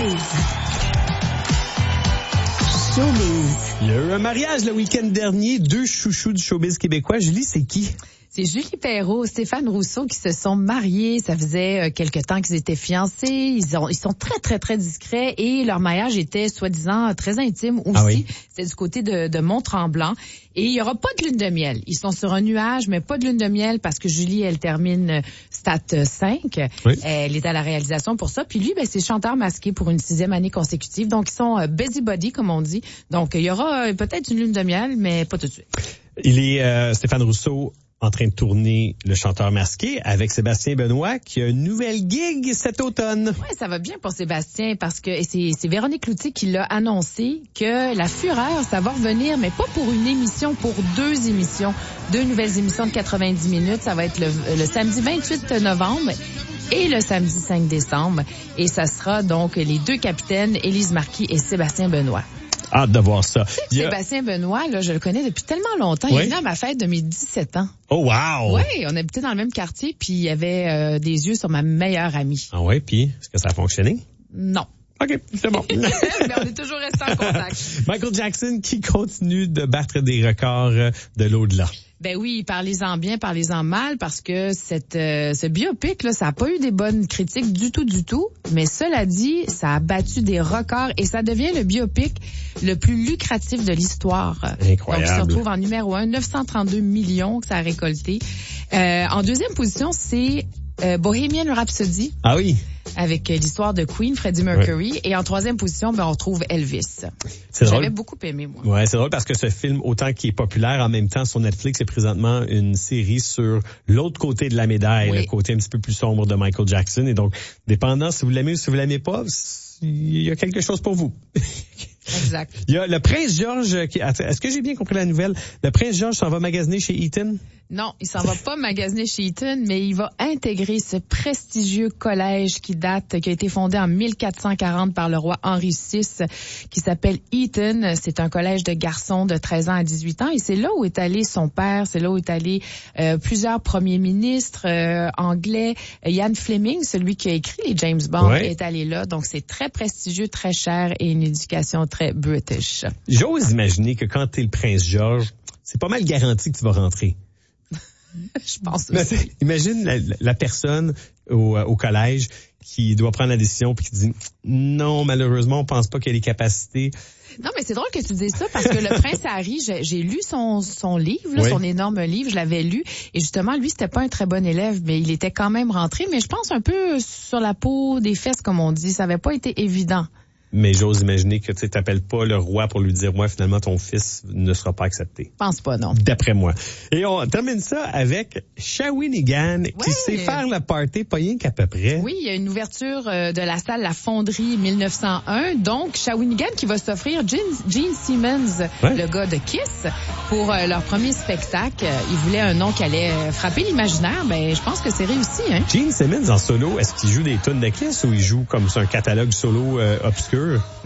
Il y a eu un mariage le week-end dernier, 2 chouchous du showbiz québécois. Julie, c'est qui? C'est Julie Perreault, Stéphane Rousseau qui se sont mariés. Ça faisait quelque temps qu'ils étaient fiancés. Ils sont très, très, très discrets et leur mariage était soi-disant très intime aussi. Ah oui? C'est du côté de Mont-Tremblant. Et il y aura pas de lune de miel. Ils sont sur un nuage, mais pas de lune de miel parce que Julie, elle termine Stat 5. Oui. Elle est à la réalisation pour ça. Puis lui, c'est chanteur masqué pour une 6e année consécutive. Donc, ils sont busybody, comme on dit. Donc, il y aura peut-être une lune de miel, mais pas tout de suite. Il est Stéphane Rousseau en train de tourner Le chanteur masqué avec Sébastien Benoît qui a une nouvelle gig cet automne. Ouais, ça va bien pour Sébastien parce que c'est Véronique Cloutier qui l'a annoncé que La Fureur, ça va revenir, mais pas pour une émission, pour 2 émissions, 2 nouvelles émissions de 90 minutes. Ça va être le samedi 28 novembre et le samedi 5 décembre. Et ça sera donc les 2 capitaines, Élise Marquis et Sébastien Benoît. Hâte de voir ça. Sébastien Benoît, là, je le connais depuis tellement longtemps. Oui? Il est venu à ma fête de mes 17 ans. Oh, wow! Oui, on habitait dans le même quartier, puis il y avait des yeux sur ma meilleure amie. Ah ouais, puis est-ce que ça a fonctionné? Non. OK, c'est bon. Mais on est toujours restés en contact. Michael Jackson qui continue de battre des records de l'au-delà. Ben oui, parlez-en bien, parlez-en mal, parce que ce biopic, là, ça a pas eu des bonnes critiques du tout. Mais cela dit, ça a battu des records et ça devient le biopic le plus lucratif de l'histoire. Incroyable. Donc, il se retrouve en numéro 1, 932 millions que ça a récolté. En deuxième position, c'est Bohemian Rhapsody. Ah oui? Avec l'histoire de Queen, Freddie Mercury. Ouais. Et en 3e position, on retrouve Elvis. J'avais beaucoup aimé, moi. Ouais, c'est drôle parce que ce film, autant qu'il est populaire, en même temps, sur Netflix, c'est présentement une série sur l'autre côté de la médaille, oui. Le côté un petit peu plus sombre de Michael Jackson. Et donc, dépendant si vous l'aimez ou si vous l'aimez pas, il y a quelque chose pour vous. Exact. Il y a le prince George est-ce que j'ai bien compris la nouvelle? Le prince George s'en va magasiner chez Eton? Non, il s'en va pas magasiner chez Eton, mais il va intégrer ce prestigieux collège qui a été fondé en 1440 par le roi Henri VI, qui s'appelle Eton. C'est un collège de garçons de 13 ans à 18 ans et c'est là où est allé son père, c'est là où est allé plusieurs premiers ministres anglais. Ian Fleming, celui qui a écrit les James Bond, ouais. Est allé là. Donc c'est très prestigieux, très cher et une éducation très british. J'ose imaginer que quand t'es le prince George, c'est pas mal garanti que tu vas rentrer. Je pense aussi. Imagine la personne au collège qui doit prendre la décision puis qui dit non, malheureusement, on pense pas qu'il a les capacités. Non, mais c'est drôle que tu dises ça parce que le prince Harry, j'ai lu son livre, là, oui. Son énorme livre, je l'avais lu et justement, lui, c'était pas un très bon élève, mais il était quand même rentré, mais je pense un peu sur la peau des fesses, comme on dit. Ça avait pas été évident. Mais j'ose imaginer que tu t'appelles pas le roi pour lui dire, moi, finalement, ton fils ne sera pas accepté. Pense pas, non. D'après moi. Et on termine ça avec Shawinigan, qui sait faire le party, pas rien qu'à peu près. Oui, il y a une ouverture de la salle La Fonderie 1901. Donc, Shawinigan qui va s'offrir Gene Simmons, le gars de Kiss, pour leur premier spectacle. Il voulait un nom qui allait frapper l'imaginaire. Ben, je pense que c'est réussi, hein. Gene Simmons en solo, est-ce qu'il joue des tunes de Kiss ou il joue comme un catalogue solo obscur?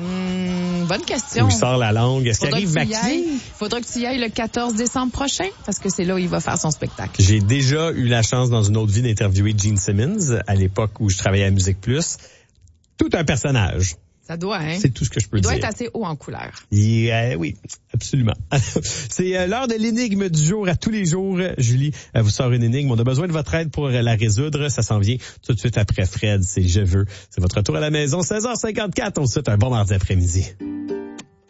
Bonne question. Où il sort la langue. Est-ce qu'il arrive maquillé? Faudra que tu y ailles le 14 décembre prochain, parce que c'est là où il va faire son spectacle. J'ai déjà eu la chance dans une autre vie d'interviewer Gene Simmons, à l'époque où je travaillais à Musique Plus. Tout un personnage. Ça doit, hein? C'est tout ce que je peux dire. Il doit être assez haut en couleur. Oui, absolument. C'est l'heure de l'énigme du jour à tous les jours. Julie vous sort une énigme. On a besoin de votre aide pour la résoudre. Ça s'en vient tout de suite après Fred. C'est Je veux. C'est votre retour à la maison, 16h54. On vous souhaite un bon mardi après-midi.